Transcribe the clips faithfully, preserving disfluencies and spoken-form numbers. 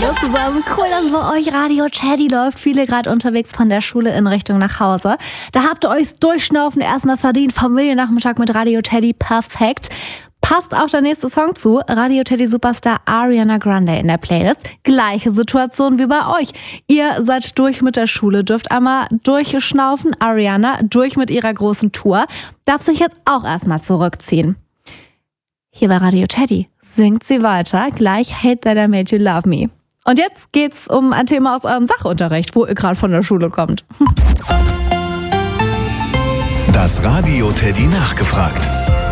Hallo zusammen, cool, dass bei euch Radio Teddy läuft. Viele gerade unterwegs von der Schule in Richtung nach Hause. Da habt ihr euch Durchschnaufen erstmal verdient. Familiennachmittag mit Radio Teddy, perfekt. Passt auch der nächste Song zu. Radio Teddy Superstar Ariana Grande in der Playlist. Gleiche Situation wie bei euch. Ihr seid durch mit der Schule, dürft einmal durchschnaufen. Ariana durch mit ihrer großen Tour. Darf sich jetzt auch erstmal zurückziehen. Hier bei Radio Teddy singt sie weiter. Gleich Hate That I Made You Love Me. Und jetzt geht's um ein Thema aus eurem Sachunterricht, wo ihr gerade von der Schule kommt. Das Radio Teddy nachgefragt.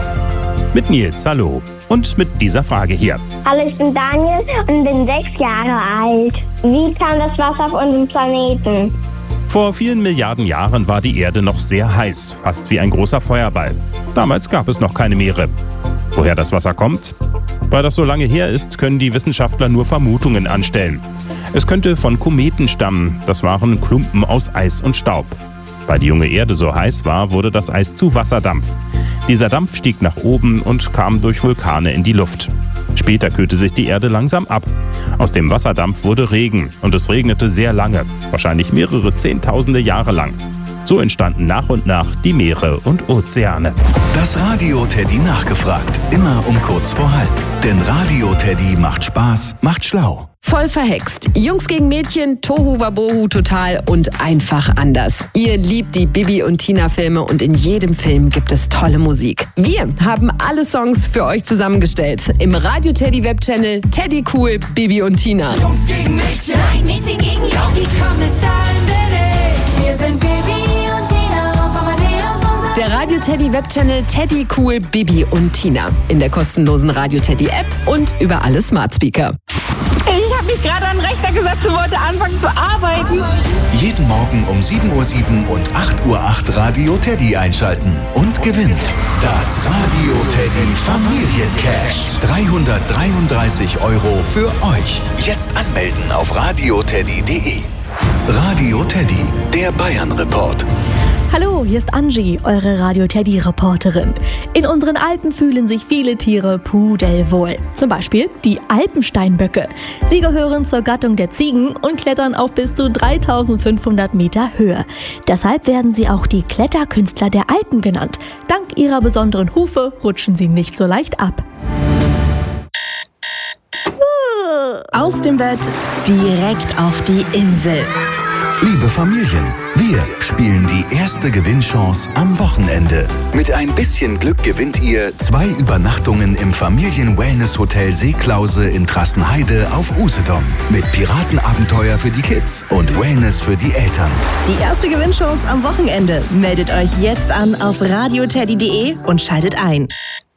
Mit Nils, hallo. Und mit dieser Frage hier. Hallo, ich bin Daniel und bin sechs Jahre alt. Wie kam das Wasser auf unserem Planeten? Vor vielen Milliarden Jahren war die Erde noch sehr heiß, fast wie ein großer Feuerball. Damals gab es noch keine Meere. Woher das Wasser kommt? Weil das so lange her ist, können die Wissenschaftler nur Vermutungen anstellen. Es könnte von Kometen stammen. Das waren Klumpen aus Eis und Staub. Weil die junge Erde so heiß war, wurde das Eis zu Wasserdampf. Dieser Dampf stieg nach oben und kam durch Vulkane in die Luft. Später kühlte sich die Erde langsam ab. Aus dem Wasserdampf wurde Regen und es regnete sehr lange, wahrscheinlich mehrere Zehntausende Jahre lang. So entstanden nach und nach die Meere und Ozeane. Das Radio Teddy nachgefragt. Immer um kurz vor halb. Denn Radio Teddy macht Spaß, macht schlau. Voll verhext. Jungs gegen Mädchen, Tohu Wabohu total und einfach anders. Ihr liebt die Bibi und Tina Filme und in jedem Film gibt es tolle Musik. Wir haben alle Songs für euch zusammengestellt. Im Radio Teddy Webchannel Teddy Cool, Bibi und Tina. Jungs gegen Mädchen, ein Mädchen gegen Jungs. Die Kommissarin bin ich. Wir sind Bibi und Tina auf Amadeus und Der Radio Teddy Webchannel Teddy Cool, Bibi und Tina. In der kostenlosen Radio Teddy App und über alle Smart Speaker. Ich habe mich gerade an den Rechner gesetzt und wollte anfangen zu arbeiten. Jeden Morgen um sieben Uhr sieben und acht Uhr acht Radio Teddy einschalten und gewinnt das Radio Teddy Familiencash. dreihundertdreiunddreißig Euro für euch. Jetzt anmelden auf radioteddy punkt de. Radio Teddy, der Bayern-Report. Hallo, hier ist Angie, eure Radio Teddy Reporterin. In unseren Alpen fühlen sich viele Tiere pudelwohl. Zum Beispiel die Alpensteinböcke. Sie gehören zur Gattung der Ziegen und klettern auf bis zu dreitausendfünfhundert Meter Höhe. Deshalb werden sie auch die Kletterkünstler der Alpen genannt. Dank ihrer besonderen Hufe rutschen sie nicht so leicht ab. Aus dem Bett direkt auf die Insel. Liebe Familien, wir spielen die erste Gewinnchance am Wochenende. Mit ein bisschen Glück gewinnt ihr zwei Übernachtungen im Familien-Wellness-Hotel Seeklause in Trassenheide auf Usedom. Mit Piratenabenteuer für die Kids und Wellness für die Eltern. Die erste Gewinnchance am Wochenende. Meldet euch jetzt an auf radioteddy punkt de und schaltet ein.